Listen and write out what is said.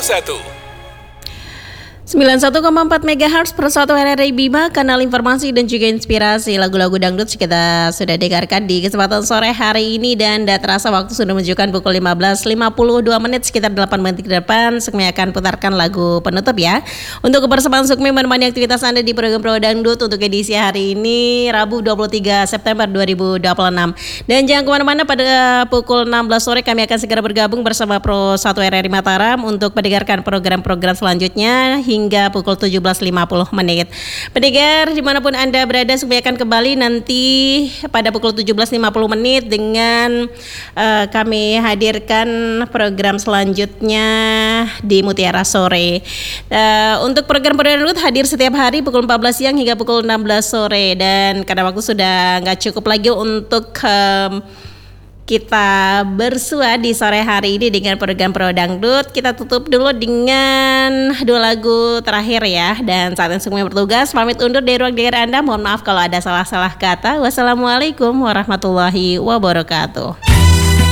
91,4 MHz Persatu RRI Bima, kanal informasi dan juga inspirasi. Lagu-lagu dangdut kita sudah dengarkan di kesempatan sore hari ini, dan tidak terasa waktu sudah menunjukkan pukul 15.52 menit, sekitar 8 menit ke depan. Sukmi akan putarkan lagu penutup ya. Untuk kebersamaan Sukmi menemani aktivitas Anda di program Pro Dangdut untuk edisi hari ini, Rabu 23 September 2026. Dan jangan kemana-mana, pada pukul 16 sore kami akan segera bergabung bersama Pro 1 RRI Mataram untuk mendengarkan program-program selanjutnya hingga pukul 17.50 menit. Pendengar dimanapun Anda berada, Sukmi akan kembali nanti pada pukul 17.50 menit dengan kami hadirkan program selanjutnya di Mutiara Sore. Untuk program-program dangdut hadir setiap hari pukul 14 siang hingga pukul 16 sore. Dan karena waktu sudah nggak cukup lagi untuk kita bersua di sore hari ini dengan program Pro Dangdut, kita tutup dulu dengan dua lagu terakhir ya. Dan saat ini Sukmi bertugas pamit undur dari ruang dengar Anda. Mohon maaf kalau ada salah-salah kata. Wassalamualaikum warahmatullahi wabarakatuh.